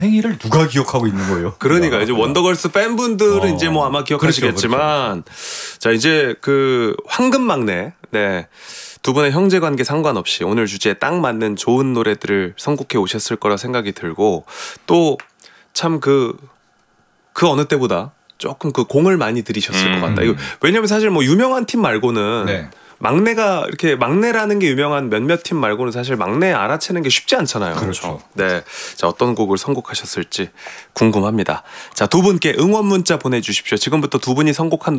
행위를 누가 기억하고 있는 거예요? 그러니까 이제 원더걸스 팬분들은 이제 뭐 아마 기억하시겠지만 그렇죠. 자 이제 그 황금 막내 네. 두 분의 형제 관계 상관없이 오늘 주제에 딱 맞는 좋은 노래들을 선곡해 오셨을 거라 생각이 들고 또 참 그 어느 때보다 조금 그 공을 많이 들이셨을 것 같다. 이거 왜냐면 사실 뭐 유명한 팀 말고는 네. 막내가 이렇게 막내라는 게 유명한 몇몇 팀 말고는 사실 막내 알아채는 게 쉽지 않잖아요. 그렇죠. 네. 자, 어떤 곡을 선곡하셨을지 궁금합니다. 자, 두 분께 응원 문자 보내주십시오. 지금부터 두 분이 선곡한